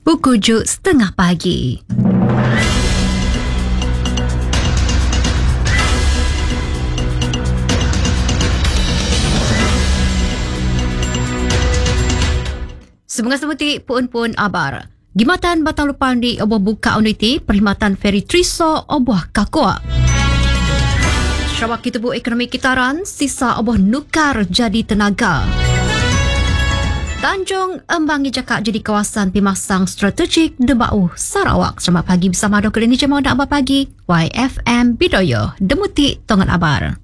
Pukul 7.30 pagi. Semengat-semetik pun abar. Gimatan Batang Lupan di oboh buka uniti perkhidmatan feri Triso oboh Kakua. Sarawak Kitubu Ekonomi Kitaran, sisa oboh nukar jadi tenaga. Tanjung Embangi Jakak jadi kawasan pimasang strategik Debau Sarawak. Selamat pagi bersama Dr. Lini Jamal dan Abang Pagi YFM Bidoyo Demuti Tongan Abar.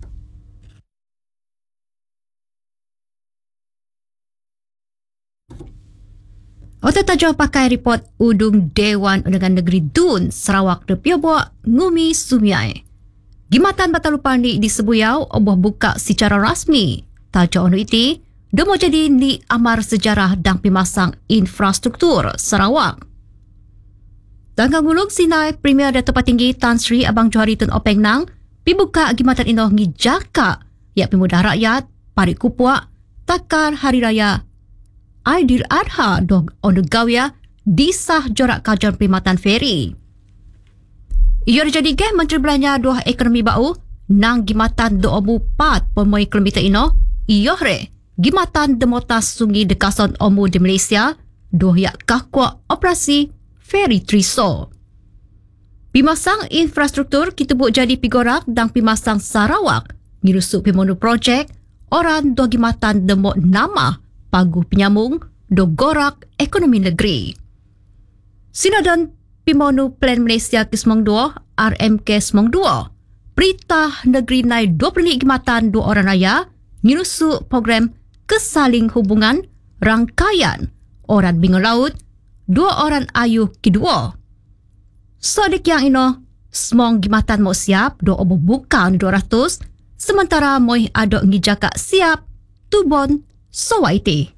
Otak tajuk pakai report Udung Dewan Undangan Negeri Dun Sarawak Depio Buak Ngumi Sumiai. Gimatan Batang Lupan di Sebuyau oboh buka secara rasmi. Tajuk itu demo jadi ni amar sejarah dan pimasang infrastruktur Sarawak. Tanggang Gulung Sinai Premier Datuk Patinggi Tan Sri Abang Johari Tun Openg Nang pibuka gimatan inoh ngi Jaka ya pemuda rakyat Parik Kupuak takar Hari Raya Aidil Adha dog Ondegawia disah jorak kajian perkhidmatan feri. Ia jadi geh Menteri Belanja Doh Ekonomi Bau nang gimatan 24 pemoi kilometer ino ia re gimatan demotas sungi dekason omu di Malaysia doh yak kakwa operasi feri Triso. Pimasang infrastruktur Kitubu jadi pigorak dan pimasang Sarawak ngirusuk pimonu projek orang doh gimatan demo nama pagu penyambung do gorak ekonomi negeri. Sinadan pimonu Plan Malaysia ke Semong 2 RMK Semong 2 Perintah Negeri naik 20 gimatan 2 orang raya ngirusuk program kesaling hubungan rangkaian orang bingung laut 2 orang ayuh kedua. Sodik yang ino semong gimatan mau siap do oboh bukan 200 sementara moi adok ngijaka siap tubon sawaiti.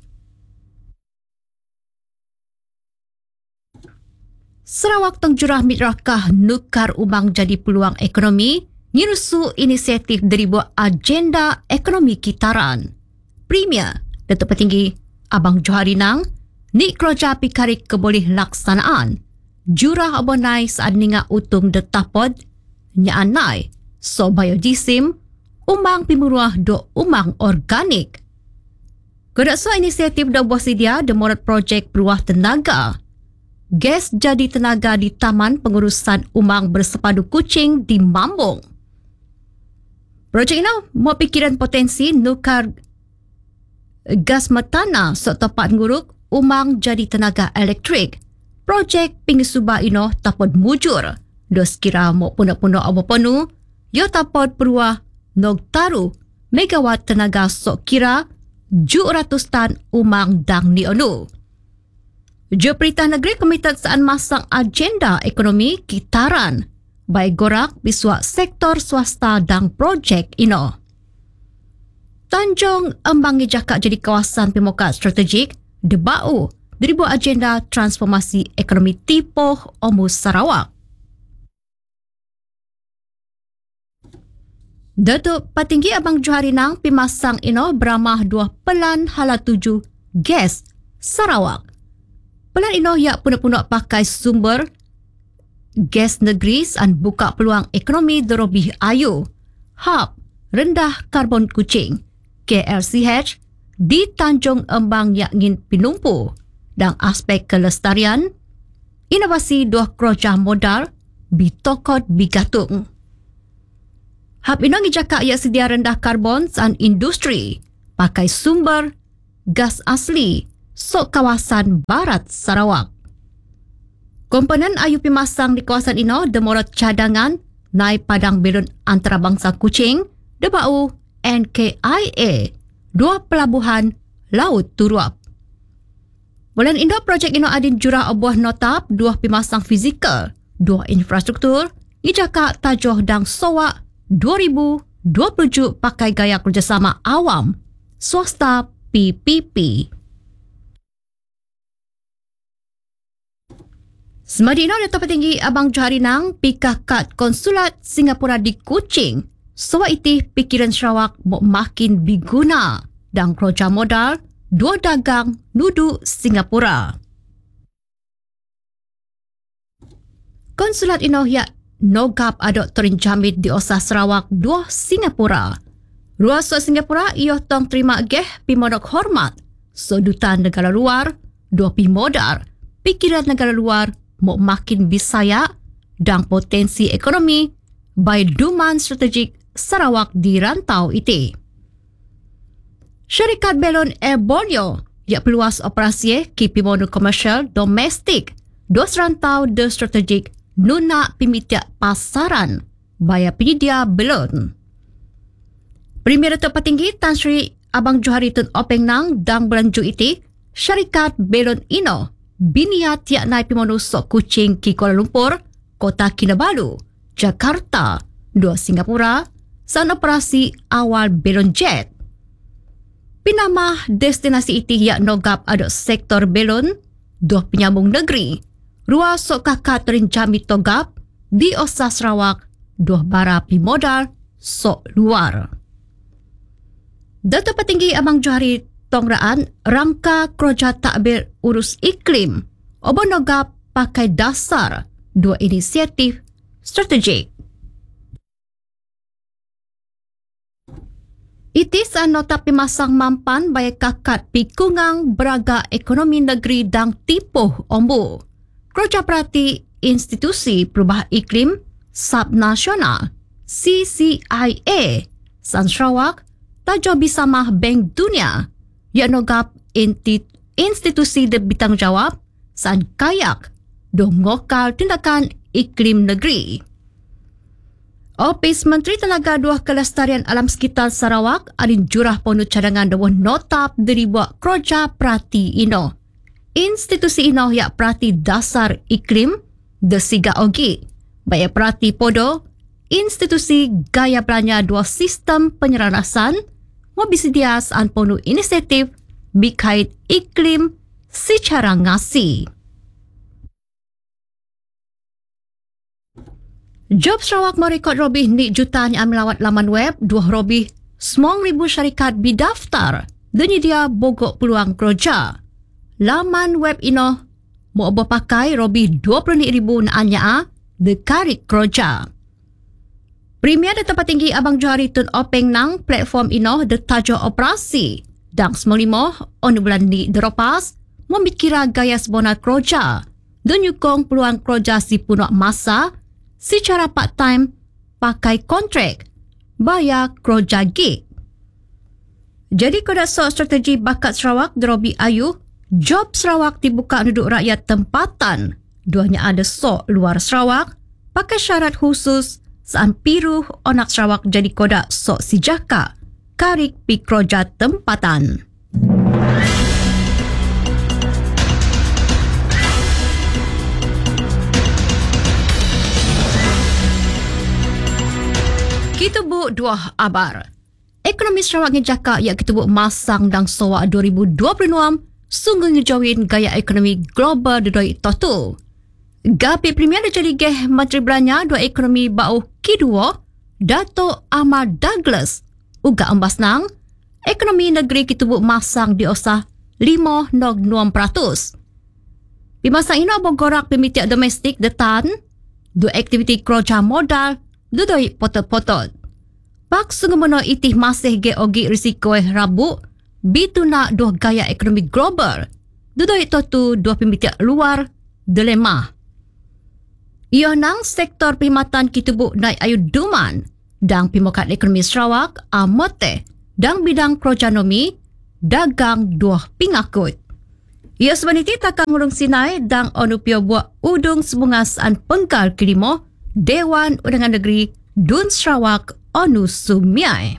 Sarawak Tengjurah Mitrakah nukar umang jadi peluang ekonomi ngirusu inisiatif dari buat agenda ekonomi kitaran. Premier Datuk Petinggi Abang Johari Nang ni kerja pikarik keboleh laksanaan jurah abonai saat ninga utung detapod nyaanai so biodisim umang pimuruah do umang organik. Kedakso inisiatif do buah sedia demorat projek peruah tenaga. Gas jadi tenaga di Taman Pengurusan Umang Bersepadu Kuching di Mambung. Projek ini mau pikiran potensi nukar gas metana sok tepat nguruk umang jadi tenaga elektrik. Projek Pingsuba ino tapod mujur. Dos kira mau punak-punak apa penuh, yo tapod peruah nog taru megawatt tenaga sok kira 700 tan umang dang ni onu. Jo Perintah Negeri komited saan masang agenda ekonomi kitaran baik gorak biswa sektor swasta dan projek ino. Tanjung Embangi Jakak jadi kawasan pemokat strategik Debau dari buat agenda transformasi ekonomi Tipoh Omu Sarawak. Datuk Patinggi Abang Johari Nang pimasang ino beramah 2 pelan hala 7 gas Sarawak. Pelan ino yak punak-punak pakai sumber gas negeri dan buka peluang ekonomi derobih ayu. Hub rendah karbon Kuching KLCH di Tanjung Embang yak ngin pinumpu dan aspek kelestarian inovasi dua kerja modal bitokot bigatung. Hub ino ngijakak yak sedia rendah karbon dan industri pakai sumber gas asli sok kawasan barat Sarawak. Komponen ayu pimasang di kawasan ino demorat cadangan naik padang belon antarabangsa Kuching Debau NKIA 2 pelabuhan Laut Turuap. Bulan Indo projek ino adin jurah obuah notap 2 pimasang fizikal 2 infrastruktur ijakak tajoh dang sowak 2027 pakai gaya kerjasama awam swasta PPP. Semadi ino Datuk Petinggi Abang Johari Nang pikah kad konsulat Singapura di Kuching. Sebab itu pikiran Sarawak makin berguna dan kerja modal 2 dagang nudu Singapura. Konsulat ino ya nogap adok terinjamit di osah Sarawak 2 Singapura. Ruas so Singapura iyo tong terima geh pimodok hormat. So dutaan negara luar, 2 pimodar, pikiran negara luar mau makin bisaya dan potensi ekonomi by duman strategik Sarawak di rantau iti. Syarikat Belon Air Borneo ya peluas operasi ki pimodu komersial domestik 2 rantau de strategik nuna pimitiak pasaran baya penyedia belon. Premier Datuk Petinggi Tan Sri Abang Johari Tun Openg Nang dang belanju iti, syarikat Belon ino biniat tiak naik pimodu sok kucing ki Kuala Lumpur, Kota Kinabalu, Jakarta, 2 Singapura, san operasi awal Belon Jet. Pinamah destinasi iti yak nogap adok sektor Belon, 2 penyambung negeri, ruas sok kakak terinjami togap di osah Sarawak, 2 bara pimodal sok luar. Datuk Petinggi Abang Johari Tongraan rangka kerja takbir urus iklim obo nogap pakai dasar 2 inisiatif strategik. Itis an nota pimasang mampan baya kakat pikungang beraga ekonomi negeri dang tipuh ombu. Kerja perhati Institusi Perubahan Iklim Subnasional CCIA San Sarawak tajo bisamah Bank Dunia yang nogap institusi de bertanggungjawab san kayak dong ngokal tindakan iklim negeri. Ofis Menteri Tenaga 2 Kelestarian Alam Sekitar Sarawak adin jurah ponu cadangan dawah notap dari buat kerja perhati ino. Institusi ino yak perhati dasar iklim de siga ogi. Baya perhati podo, institusi gaya belanja 2 sistem penyelarasan mobisidias an ponu inisiatif bikait iklim secara ngasi. Job Sarawak merekod robih ni jutaan yang melawat laman web 2 robih 9,000 syarikat bidaftar dan dia bogok peluang kerja. Laman web ino mau berpakai robih 20,000 naanya de karik kerja. Premier Datuk Petinggi Abang Johari Tun Openg Nang platform ino de tajo operasi dan 95 on bulan ni deropas memikira gaya sebenar kerja dan nyukong peluang kerja si punak masa secara part-time pakai kontrak bayar kerja gig. Jadi kodak sok strategi bakat Sarawak derobi ayu, job Sarawak dibuka duduk rakyat tempatan. Duanya ada sok luar Sarawak, pakai syarat khusus saan piruh onak Sarawak jadi kodak sok si jaka, karik pi kerja tempatan. Kita bu 2 abar. Ekonomi Sarawak ngejaka yak kita bu masang dang soak 2026 sungguh ngejauhin gaya ekonomi global dedoi totu. Gapi Premier jadi geh Menteri Belanja 2 Ekonomi bau K2 Dato' Ahmad Douglas uga ambas nang ekonomi negeri kita bu masang di osah 5.6%. Pimasang ino bogorak pemitiak domestik detan 2 aktiviti kerja modal dudoi potot-potot. Pak sunggumono itih masih geogi risiko rabu bituna 2 gaya ekonomi global. Dudoi totu 2 pemitiak luar dilema. Iyo nang sektor perkhidmatan kitubu naik ayu duman dan pimokat ekonomi Sarawak amote dan bidang kerjanomi dagang 2 pingakut. Ia sebenarnya takkan ngurung sinai dan onupio buat udung sebungasaan penggal kelima Dewan Undangan Negeri Dun Sarawak Onu Sumiai.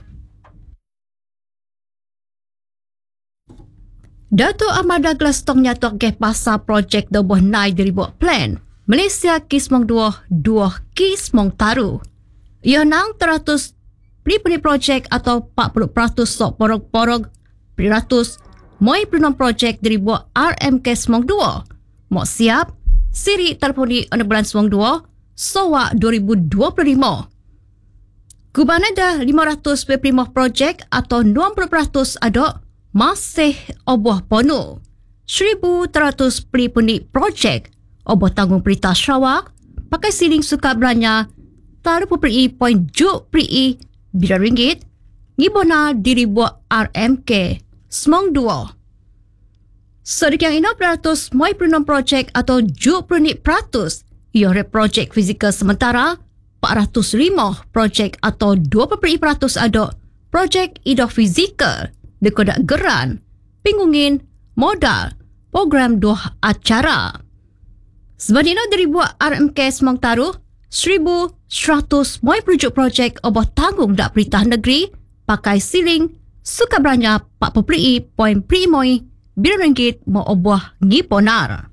Dato' Ahmad Douglas tong nyatok ke pasal projek doboh nai dari buat plan Malaysia Kismong 2 Kismong Taru. Ia nang 100 pelipuni projek atau 40% sok porog-porog peratus moi penuh projek dari buat RM Kismong 2. Mau siap siri teleponi bulan Semong 2 Sowa 2025. Kubana dah 525 projek atau 60% adok masih oboh ponu. 1,300 pelipuni projek oboh tanggung Perintah Sarawak pakai siling suka belanja taruh peri poin juk peri bila ringgit ngibona diri buat RMK semong dua. Sedek yang ino peratus moi perenam projek atau juk perenit peratus iore projek fizikal sementara 405 projek atau 20% ada projek idah fizikal dekodak geran, pingungin, modal, program doh acara. Sebenarnya dari buat RMK semang taruh 1,100 moi perujuk projek obah tanggung dak perintah negeri pakai siling suka belanja 40 poin primoi RM1 mau obah ngiponar.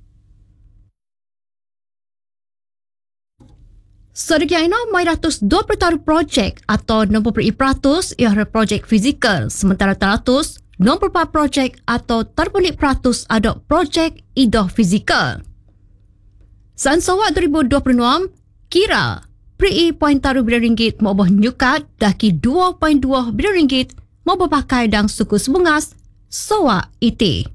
Sedek yang ino mai ratus 20 taruh projek atau 60% ialah projek fizikal sementara 100 64 projek atau 30% ada projek idah fizikal. Sansawak 2026 kira pri poin taruh RM1 mau obah nyukat daki 2.2 RM1 mau berpakai dang suku sebungas soa iti.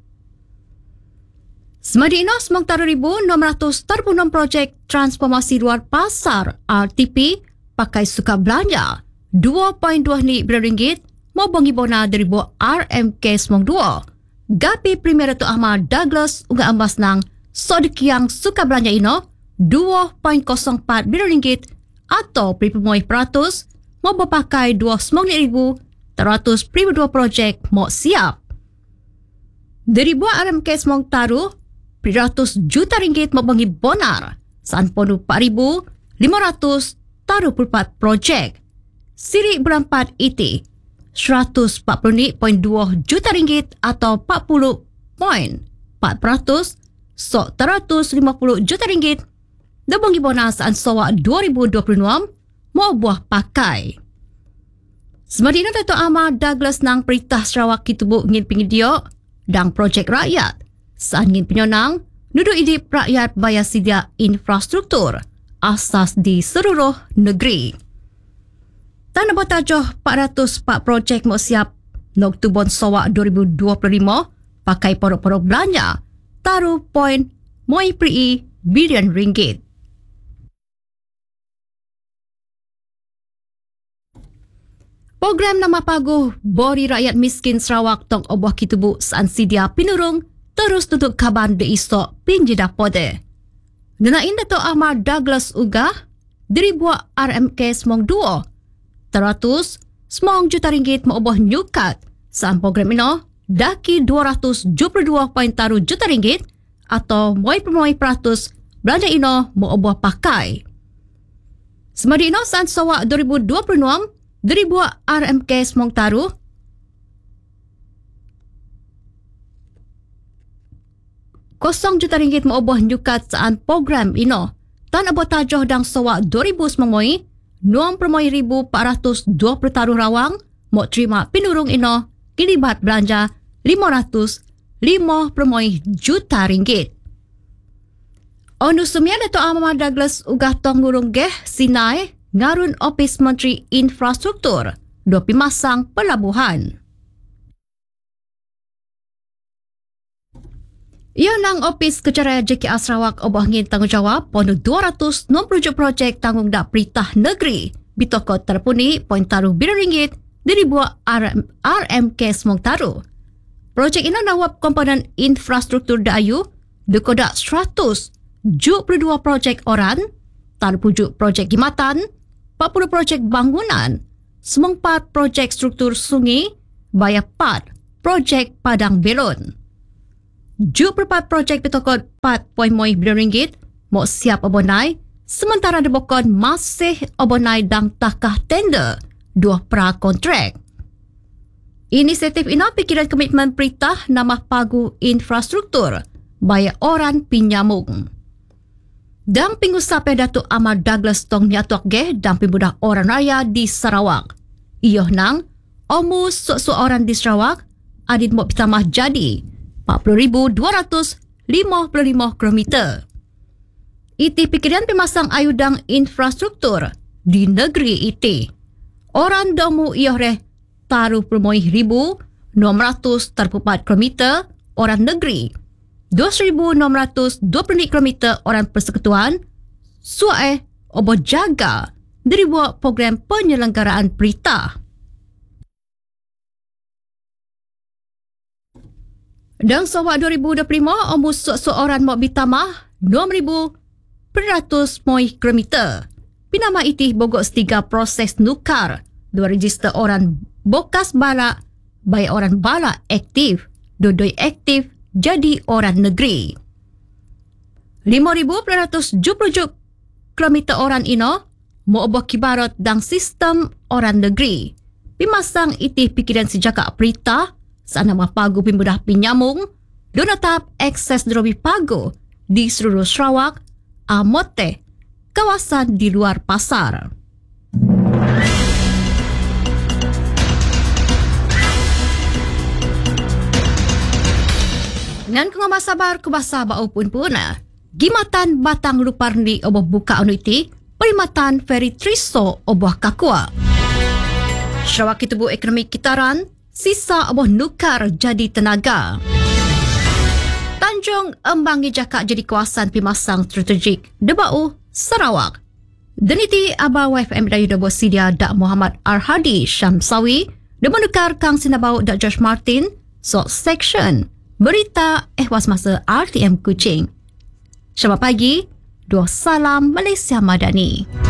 Semadi ino semang taruh 1,636 projek transformasi luar pasar RTP pakai suka belanja 2.2 RM mau bongi bona dari buat RMK semang 2. Gapi Premier Datuk Ahmad Douglas unga ambas nang sodik yang suka belanja ino 2.04 RM atau perimoy peratus mau berpakai 29,102 projek mau siap. Dari buat RMK semang taruh RM100 juta mau bagi bonar sanponu 4,500 taruh pulpat projek. Siri berempat iti RM140.2 juta atau 40.4% sok RM150 juta dah bagi bonus ansawa 2026 mau buah pakai. Semadina Datuk Ahmad Douglas nang Perintah Sarawak Kitubuk ngin pengidio dan projek rakyat saan ngin penyonang nuduh idip rakyat bayar sedia infrastruktur asas di seluruh negeri. Tanah botajoh 404 projek mau siap Noktubon Sawak 2025 pakai porok-porok belanja taruh poin moi pri bilion ringgit. Program nama paguh Bori Rakyat Miskin Sarawak tong obah Kitubuk saan sedia pinurung terus tutup kaban de isok pinjedah pode. Nenain Datuk Ahmad Douglas Ugah diri buat RMK semong 2 teratus semong juta ringgit mau obah nyukat saan program ino daki 272 juta ringgit atau moi permoi peratus belanja ino mau obah pakai. Semadi ino saan Sawak 2026 diri buat RMK semong taruh RM0 juta mau obah nyukat saan program ino. Tan abot tajoh dang Sawak 2000 semangoi 6,420 taruh rawang mau terima pinurung ino kilibat belanja RM550 juta. Onu sumia Datuk Ahmad Douglas ugah tong ngurung geh Sinai ngarun Ofis Menteri Infrastruktur do pimasang pelabuhan. Ia nang Ofis Kejaraya JKR Sarawak obah ngin tanggungjawab ponu 260 projek tanggung dak Perintah Negeri bitoko terpuni poin taruh RM1 dari buat RMK semong taruh. Projek ini nawab komponen infrastruktur dayu dekodak 100 72 projek orang taruh pujuk projek khidmatan 40 projek bangunan semong 4 projek struktur sungai bayar 4 projek padang belon. 74 projek betokot 4.5 bilion ringgit mau siap abonai sementara debokon masih abonai dang takah tender 2 pra-kontrak. Inisiatif ini pikiran komitmen perintah nama pagu infrastruktur bayar orang pinjamung. Dan pengusap Datuk Ahmad Douglas tong nyatuak geh dan pemudah orang raya di Sarawak. Iyoh nang omu sok-sok orang di Sarawak adit mau pitamah jadi 40,255 km. Iti pikiran pemasang ayudang infrastruktur di negeri iti. Orang domu ioreh taruh permoi 1,634 km orang negeri, 2,620 km orang persekutuan, suai obo jaga dari buat program penyelenggaraan berita. Dan sawak 2025 omu seorang mok bitamah 6,000 moi kilometer. Pinama itih bogos 3 proses nukar. 2 register orang bokas bala, baik orang bala aktif, dodoi aktif jadi orang negeri. 5,270 kilometer orang ino mau obok kibarat dang sistem orang negeri. Pimasang itih pikiran sejak perita, sana mapagu pimudah pinyamung, donatap akses drobi pagu di seluruh Sarawak, amote, kawasan di luar pasar. Ngan kung masabar kubasa baupun puna, gimatan batang luparni oboh buka anuiti, perimatan Ferry Triso oboh kakua. Sarawak Kitubu Ekonomi Kitaran, sisa oboh nukar jadi tenaga. Tanjung Embangi Jakak jadi kawasan pimasang strategik Debau, Sarawak. Dan iti Abah YFM Dayu Dabo Sidia Dak Muhammad Arhadi Syamsawi, dan menukar Kang Sinabau Dak Josh Martin, section Berita Ehwas Masa RTM Kuching. Selamat pagi, dua salam Malaysia Madani.